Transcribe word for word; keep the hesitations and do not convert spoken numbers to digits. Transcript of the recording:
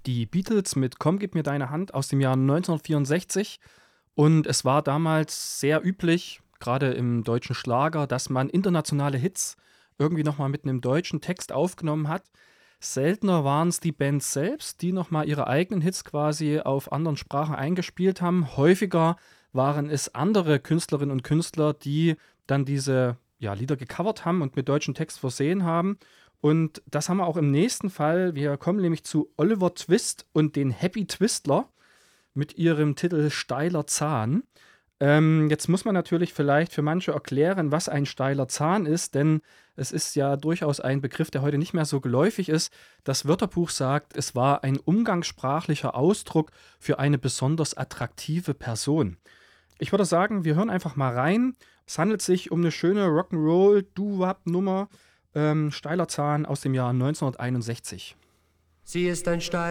Die Beatles mit „Komm, gib mir deine Hand" aus dem Jahr neunzehnhundertvierundsechzig. Und es war damals sehr üblich, gerade im deutschen Schlager, dass man internationale Hits irgendwie noch mal mit einem deutschen Text aufgenommen hat. Seltener waren es die Bands selbst, die noch mal ihre eigenen Hits quasi auf anderen Sprachen eingespielt haben. Häufiger waren es andere Künstlerinnen und Künstler, die dann diese, ja, Lieder gecovert haben und mit deutschem Text versehen haben. Und das haben wir auch im nächsten Fall. Wir kommen nämlich zu Oliver Twist und den Happy Twistler mit ihrem Titel „Steiler Zahn". Ähm, jetzt muss man natürlich vielleicht für manche erklären, was ein steiler Zahn ist, denn es ist ja durchaus ein Begriff, der heute nicht mehr so geläufig ist. Das Wörterbuch sagt, es war ein umgangssprachlicher Ausdruck für eine besonders attraktive Person. Ich würde sagen, wir hören einfach mal rein. Es handelt sich um eine schöne Rock'n'Roll-Doo-Wop-Nummer, ähm, „Steiler Zahn" aus dem Jahr neunzehnhunderteinundsechzig. Sie ist ein Stein.